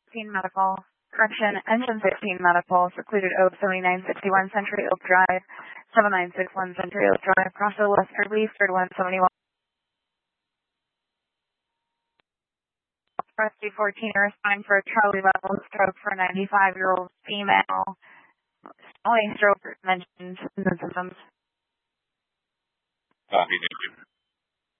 15 Medical. Correction, engine 15 Medical, secluded Oak, 7961 Century Oak Drive, 7961 Century Oak Drive, Crossville, West Early, third 171. Rescue 14 are assigned for a Charlie level stroke for a 95-year-old female. Only stroke mentioned in the symptoms. Copy, thank you.